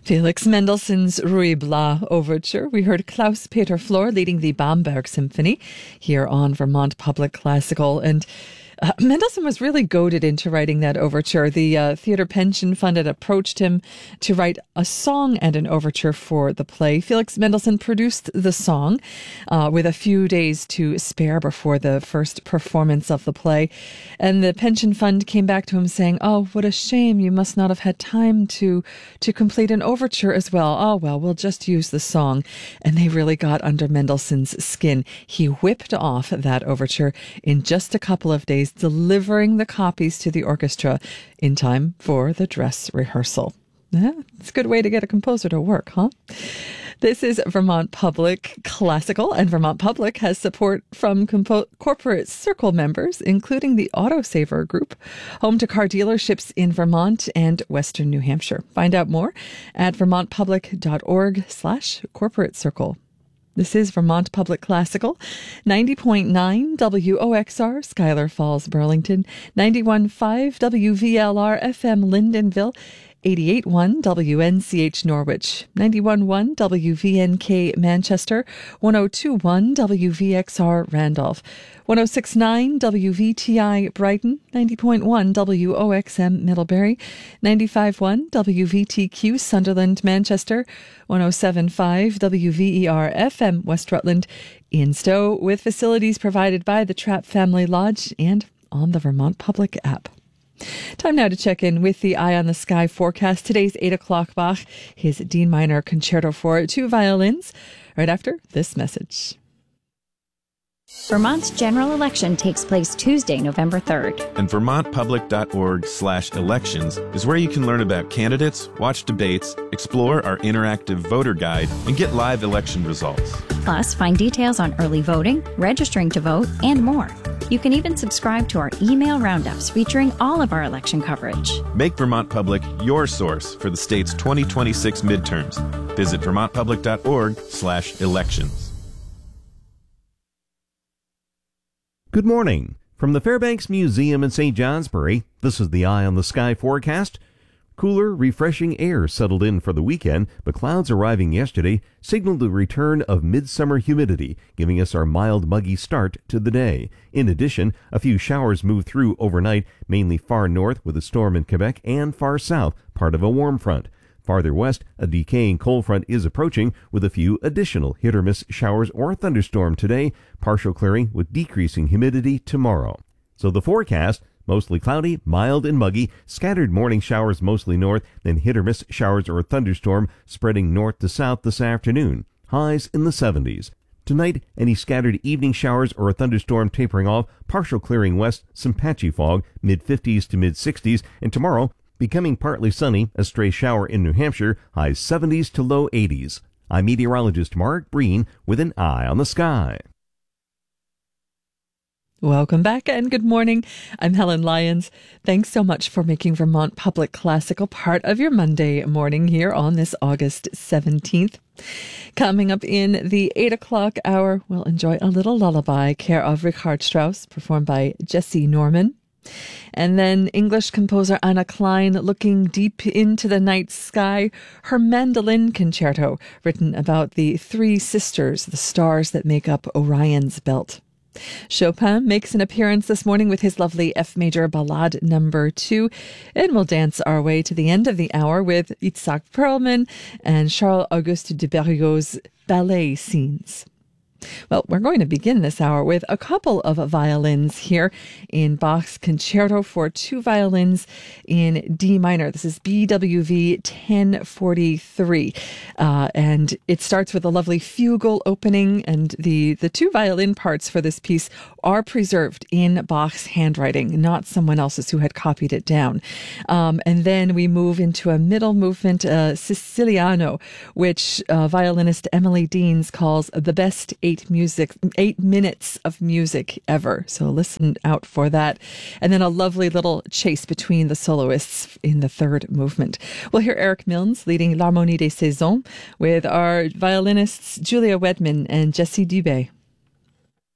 Felix Mendelssohn's Ruy Blas Overture. We heard Klaus-Peter Flor leading the Bamberg Symphony here on Vermont Public Classical. And Mendelssohn was really goaded into writing that overture. The Theatre Pension Fund had approached him to write a song and an overture for the play. Felix Mendelssohn produced the song with a few days to spare before the first performance of the play. And the Pension Fund came back to him saying, "Oh, what a shame. You must not have had time to complete an overture as well. Oh, well, we'll just use the song." And they really got under Mendelssohn's skin. He whipped off that overture in just a couple of days, delivering the copies to the orchestra in time for the dress rehearsal. Yeah, it's a good way to get a composer to work, huh? This is Vermont Public Classical, and Vermont Public has support from Corporate Circle members, including the Autosaver Group, home to car dealerships in Vermont and Western New Hampshire. Find out more at vermontpublic.org/corporate circle. This is Vermont Public Classical, 90.9 WOXR, Schuyler Falls, Burlington, 91.5 WVLR FM, Lyndonville, 88.1 WNCH Norwich, 91.1 WVNK Manchester, 102.1 WVXR Randolph, 106.9 WVTI Brighton, 90.1 WOXM Middlebury, 95.1 WVTQ Sunderland Manchester, 107.5 WVER FM West Rutland, in Stowe, with facilities provided by the Trapp Family Lodge and on the Vermont Public app. Time now to check in with the Eye on the Sky forecast. Today's 8 o'clock Bach, his D minor concerto for two violins, right after this message. Vermont's general election takes place Tuesday, November 3rd. And vermontpublic.org/elections is where you can learn about candidates, watch debates, explore our interactive voter guide, and get live election results. Plus, find details on early voting, registering to vote, and more. You can even subscribe to our email roundups featuring all of our election coverage. Make Vermont Public your source for the state's 2026 midterms. Visit vermontpublic.org/elections. Good morning. From the Fairbanks Museum in St. Johnsbury, this is the Eye on the Sky forecast. Cooler, refreshing air settled in for the weekend, but clouds arriving yesterday signaled the return of midsummer humidity, giving us our mild, muggy start to the day. In addition, a few showers moved through overnight, mainly far north with a storm in Quebec and far south, part of a warm front. Farther west, a decaying cold front is approaching with a few additional hit-or-miss showers or thunderstorm today, partial clearing with decreasing humidity tomorrow. So the forecast: mostly cloudy, mild and muggy, scattered morning showers mostly north, then hit-or-miss showers or thunderstorm spreading north to south this afternoon. Highs in the 70s. Tonight, any scattered evening showers or a thunderstorm tapering off, partial clearing west, some patchy fog, mid-50s to mid-60s, and tomorrow, becoming partly sunny, a stray shower in New Hampshire, highs 70s to low 80s. I'm meteorologist Mark Breen with an Eye on the Sky. Welcome back and good morning. I'm Helen Lyons. Thanks so much for making Vermont Public Classical part of your Monday morning here on this August 17th. Coming up in the 8 o'clock hour, we'll enjoy a little lullaby, care of Richard Strauss, performed by Jesse Norman. And then English composer Anna Klein looking deep into the night sky, her mandolin concerto, written about the three sisters, the stars that make up Orion's belt. Chopin makes an appearance this morning with his lovely F major Ballade No. 2, and we'll dance our way to the end of the hour with Itzhak Perlman and Charles-Auguste de Berriot's ballet scenes. Well, we're going to begin this hour with a couple of violins here in Bach's Concerto for two violins in D minor. This is BWV 1043. And it starts with a lovely fugal opening, and the two violin parts for this piece are preserved in Bach's handwriting, not someone else's who had copied it down. And then we move into a middle movement, Siciliano, which violinist Emily Deans calls the best 8 minutes of music ever. So listen out for that. And then a lovely little chase between the soloists in the third movement. We'll hear Eric Milnes leading L'Harmonie des Saisons with our violinists Julia Wedman and Jessie Dubé.